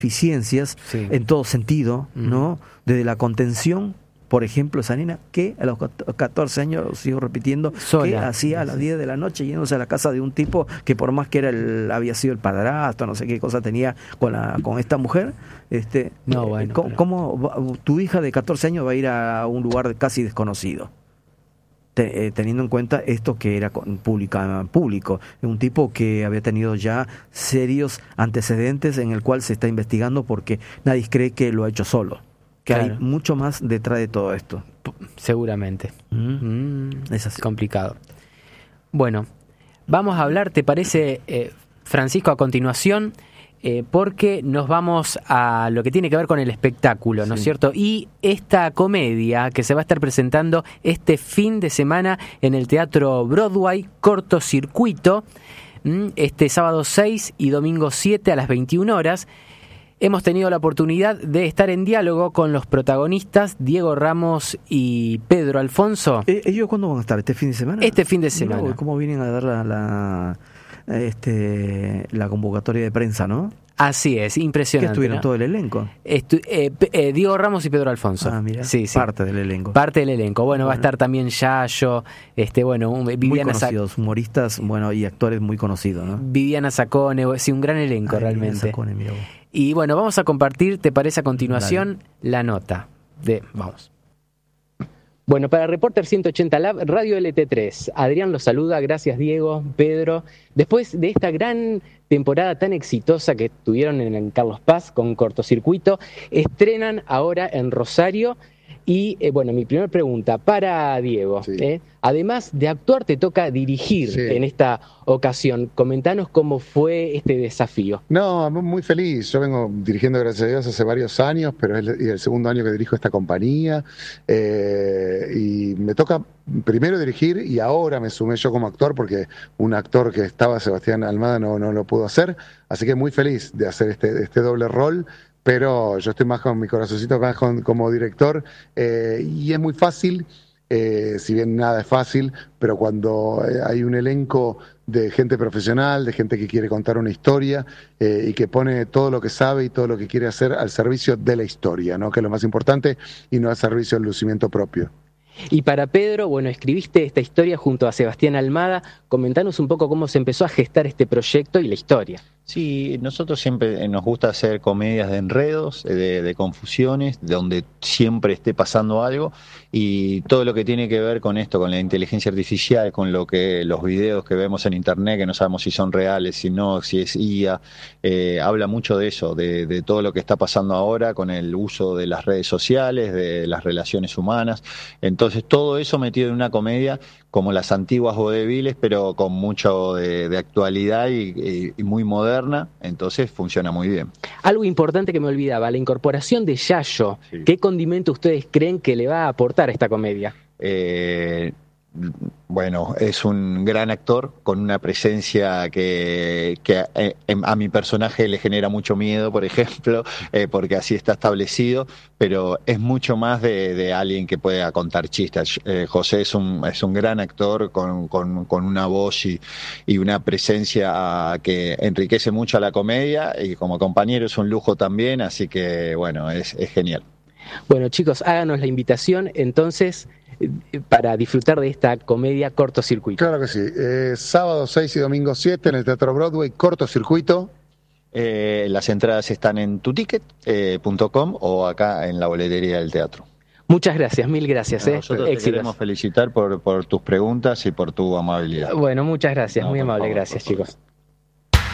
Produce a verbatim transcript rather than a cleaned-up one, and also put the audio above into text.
deficiencias sí. en todo sentido, Mm. ¿no? Desde la contención, por ejemplo, esa nena que a los catorce años, sigo repitiendo, Sola. que hacía a las Sí. diez de la noche yéndose a la casa de un tipo que por más que era el, había sido el padrastro, no sé qué cosa tenía con la con esta mujer, este, No, eh, bueno, ¿cómo, pero- cómo va- tu hija de catorce años va a ir a un lugar casi desconocido? Te- eh, teniendo en cuenta esto que era con- pública, público, un tipo que había tenido ya serios antecedentes en el cual se está investigando porque nadie cree que lo ha hecho solo, que Claro. hay mucho más detrás de todo esto. Seguramente. Mm. Mm, Es así. complicado. Bueno, vamos a hablar, ¿te parece, eh, Francisco, a continuación? Eh, porque nos vamos a lo que tiene que ver con el espectáculo, ¿no es Sí. cierto? Y esta comedia que se va a estar presentando este fin de semana en el Teatro Broadway, Cortocircuito, ¿m? este sábado seis y domingo siete a las veintiuna horas. Hemos tenido la oportunidad de estar en diálogo con los protagonistas, Diego Ramos y Pedro Alfonso. Eh, ¿Ellos cuándo van a estar? ¿Este fin de semana? Este fin de Mira, semana. ¿cómo vienen a dar la, la, este, la convocatoria de prensa, no? Así es, Que impresionante. estuvieron ¿no? todo el elenco. Estu- eh, P- eh, Diego Ramos y Pedro Alfonso. Ah, mira, sí, sí. parte del elenco. Parte del elenco. Bueno, va a Bueno. estar también Yayo, este, bueno, un- Muy Viviana, Sa- conocidos, humoristas, bueno, y actores muy conocidos, ¿no? Viviana Sacone, sí, un gran elenco Ah, Viviana realmente. Sacone, mira vos. Y bueno, vamos a compartir, ¿te parece a continuación? La nota de, vamos. Bueno, para Reporter ciento ochenta Lab, Radio L T tres. Adrián los saluda, gracias Diego, Pedro. Después de esta gran temporada tan exitosa que tuvieron en el Carlos Paz con Cortocircuito, estrenan ahora en Rosario. Y eh, bueno, mi primera pregunta para Diego. Sí. ¿eh? Además de actuar, te toca dirigir Sí. en esta ocasión. Comentanos cómo fue este desafío. No, muy feliz. Yo vengo dirigiendo, gracias a Dios, hace varios años, pero es el, y el segundo año que dirijo esta compañía. Eh, y me toca primero dirigir y ahora me sumé yo como actor porque un actor que estaba, Sebastián Almada, no, no lo pudo hacer. Así que muy feliz de hacer este, este doble rol. Pero yo estoy más con mi corazoncito más con, como director eh, y es muy fácil, eh, si bien nada es fácil, pero cuando eh, hay un elenco de gente profesional, de gente que quiere contar una historia eh, y que pone todo lo que sabe y todo lo que quiere hacer al servicio de la historia, ¿no? Que es lo más importante y no al servicio del lucimiento propio. Y para Pedro, bueno, escribiste esta historia junto a Sebastián Almada. Comentanos un poco cómo se empezó a gestar este proyecto y la historia. Sí, nosotros siempre nos gusta hacer comedias de enredos, de, de confusiones, donde siempre esté pasando algo, y todo lo que tiene que ver con esto, con la inteligencia artificial, con lo que los videos que vemos en internet, que no sabemos si son reales, si no, si es I A, eh, habla mucho de eso, de, de todo lo que está pasando ahora con el uso de las redes sociales, de las relaciones humanas. Entonces todo eso metido en una comedia como las antiguas vodevils, pero con mucho de, de actualidad y, y, y muy moderna, entonces funciona muy bien. Algo importante que me olvidaba, la incorporación de Yayo. Sí. ¿Qué condimento ustedes creen que le va a aportar a esta comedia? Eh, bueno, es un gran actor con una presencia que, que a, a mi personaje le genera mucho miedo, por ejemplo, eh, porque así está establecido, pero es mucho más de, de alguien que pueda contar chistes. Eh, José es un, es un gran actor con, con, con una voz y, y una presencia que enriquece mucho a la comedia, y como compañero es un lujo también, así que bueno, es, es genial. Bueno, chicos, háganos la invitación entonces para disfrutar de esta comedia Cortocircuito. Claro que sí. Eh, sábado seis y domingo siete en el Teatro Broadway, Cortocircuito. Eh, las entradas están en tuticket punto com eh, o acá en la boletería del teatro. Muchas gracias, mil gracias. Eh. Nosotros te Éxitos. queremos felicitar por, por tus preguntas y por tu amabilidad. Bueno, muchas gracias, No, muy por amable, favor, gracias por favor. chicos.